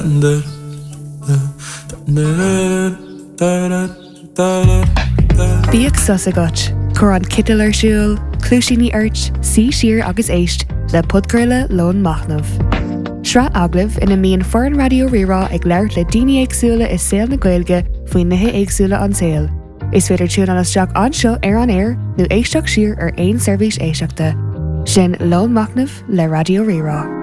Bíag susagat, chur an citil arsúil, clúisíní airt, sí siar agus éist le podcurla Lón Machnamh. Sra aglah ina míon foreign radio rirá ag leirt le daoine éagsúla is saol na Gaeilge faoin nithe éagsúla an saol. Is féidir tún an isteach anseo ar an air nó éisteach siar ar aon seirbhís éisteachta. Sin Lón Machnamh le Radio Rirá.